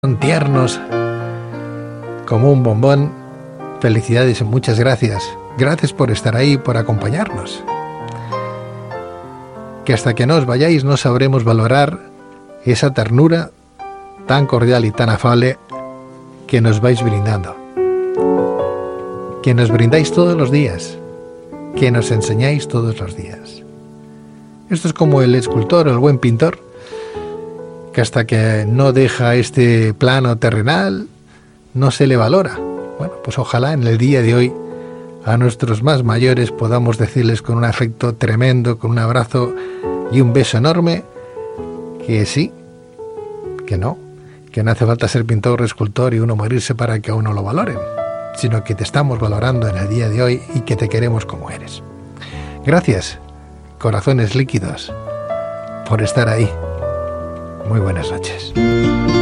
son tiernos como un bombón. Felicidades y muchas gracias. Gracias por estar ahí, por acompañarnos. Que hasta que no os vayáis no sabremos valorar esa ternura tan cordial y tan afable que nos vais brindando. Que nos brindáis todos los días. Que nos enseñáis todos los días. Esto es como el escultor o el buen pintor, que hasta que no deja este plano terrenal no se le valora. Bueno, pues ojalá en el día de hoy a nuestros más mayores podamos decirles con un afecto tremendo, con un abrazo y un beso enorme, que sí, que no hace falta ser pintor o escultor y uno morirse para que a uno lo valoren, sino que te estamos valorando en el día de hoy y que te queremos como eres. Gracias, corazones líquidos, por estar ahí. Muy buenas noches.